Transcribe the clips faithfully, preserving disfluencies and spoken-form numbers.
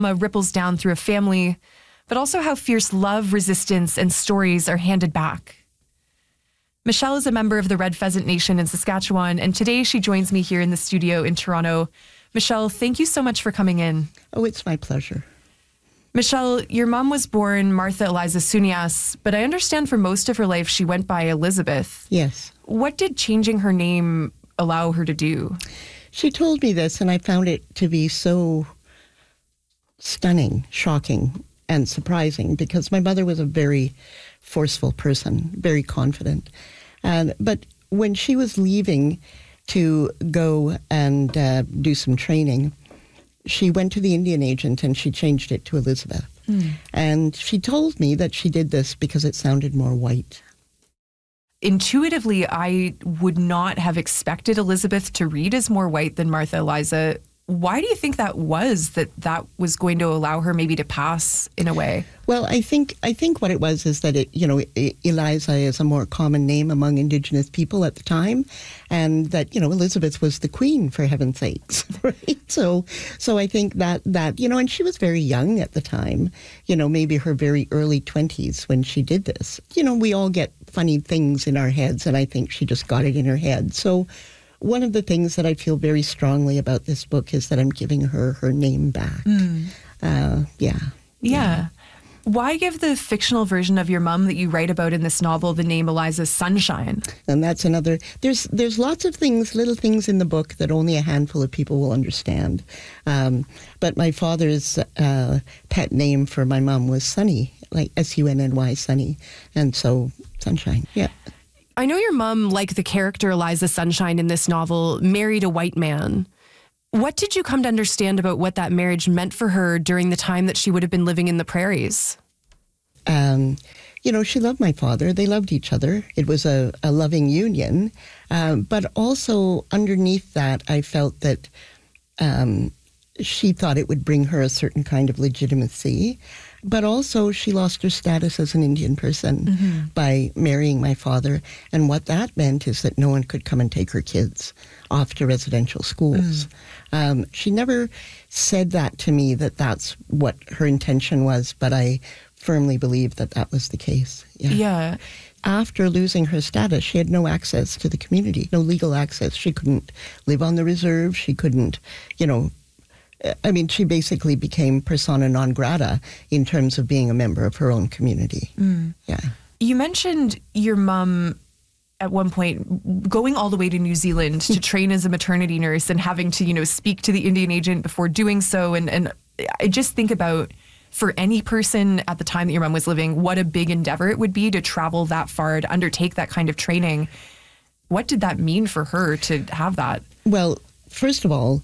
ripples down through a family, but also how fierce love, resistance, and stories are handed back. Michelle is a member of the Red Pheasant Nation in Saskatchewan, and today she joins me here in the studio in Toronto. Michelle, thank you so much for coming in. Oh, it's my pleasure. Michelle, your mom was born Martha Eliza Sunias, but I understand for most of her life she went by Elizabeth. Yes. What did changing her name allow her to do? She told me this, and I found it to be so stunning, shocking, and surprising, because my mother was a very forceful person, very confident. And but when she was leaving to go and uh, do some training, she went to the Indian agent and she changed it to Elizabeth. Mm. And she told me that she did this because it sounded more white. Intuitively, I would not have expected Elizabeth to read as more white than Martha Eliza. Why do you think that was, that that was going to allow her maybe to pass in a way? Well, I think I think what it was is that, it, you know, Eliza is a more common name among Indigenous people at the time, and that, you know, Elizabeth was the queen, for heaven's sakes, right? So so I think that, that, you know, and she was very young at the time, you know, maybe her very early twenties when she did this. You know, we all get funny things in our heads, and I think she just got it in her head. So one of the things that I feel very strongly about this book is that I'm giving her her name back. Mm. Uh, yeah. yeah. Yeah. Why give the fictional version of your mom that you write about in this novel the name Eliza Sunshine? And that's another, there's there's lots of things, little things in the book that only a handful of people will understand. Um, but my father's uh, pet name for my mom was Sunny, like S U N N Y, Sunny. And so Sunshine, yeah. I know your mom, like the character Eliza Sunshine in this novel, married a white man. What did you come to understand about what that marriage meant for her during the time that she would have been living in the prairies? Um, you know, she loved my father. They loved each other. It was a, a loving union. Um, but also underneath that, I felt that um, she thought it would bring her a certain kind of legitimacy. But also she lost her status as an Indian person mm-hmm. by marrying my father. And what that meant is that no one could come and take her kids off to residential schools. Mm. Um, she never said that to me, that that's what her intention was, but I firmly believe that that was the case. Yeah. yeah. After losing her status, she had no access to the community, no legal access. She couldn't live on the reserve. She couldn't, you know, I mean, she basically became persona non grata in terms of being a member of her own community. Mm. Yeah. You mentioned your mom at one point going all the way to New Zealand to train as a maternity nurse and having to, you know, speak to the Indian agent before doing so. And, and I just think about, for any person at the time that your mom was living, what a big endeavor it would be to travel that far, to undertake that kind of training. What did that mean for her to have that? Well, first of all,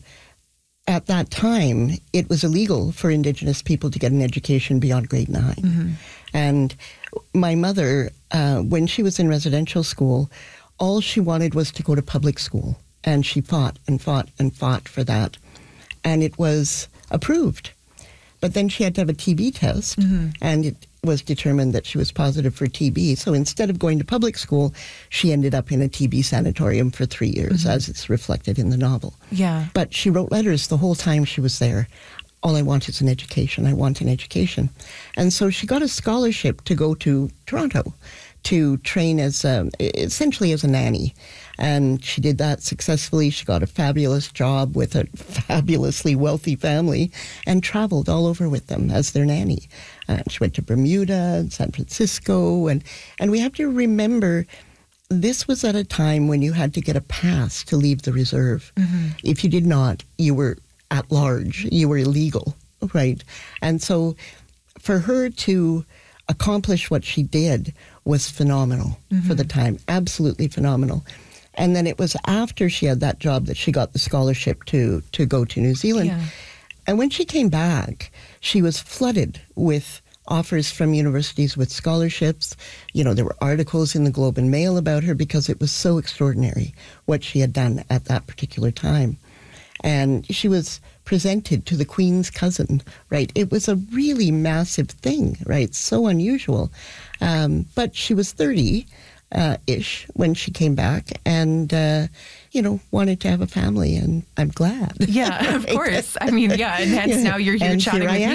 at that time, it was illegal for Indigenous people to get an education beyond grade nine. Mm-hmm. And my mother, uh, when she was in residential school, all she wanted was to go to public school. And she fought and fought and fought for that. And it was approved. But then she had to have a T B test, mm-hmm. and it was determined that she was positive for T B. So instead of going to public school, she ended up in a T B sanatorium for three years, mm-hmm. as it's reflected in the novel. Yeah. But she wrote letters the whole time she was there. All I want is an education. I want an education. And so she got a scholarship to go to Toronto to train as a, essentially as a nanny. And she did that successfully. She got a fabulous job with a fabulously wealthy family and traveled all over with them as their nanny. Uh, she went to Bermuda and San Francisco. And, and we have to remember, this was at a time when you had to get a pass to leave the reserve. Mm-hmm. If you did not, you were at large. You were illegal, right? And so for her to accomplish what she did was phenomenal mm-hmm. for the time, absolutely phenomenal. And then it was after she had that job that she got the scholarship to, to go to New Zealand. Yeah. And when she came back, she was flooded with offers from universities with scholarships. You know, there were articles in the Globe and Mail about her because it was so extraordinary what she had done at that particular time. And she was presented to the Queen's cousin, right? It was a really massive thing, right? So unusual. Um, but she was thirty uh, ish when she came back and, uh, you know, wanted to have a family, and I'm glad. Yeah, of course. I mean, yeah, and hence yeah. now you're here and chatting here with I me.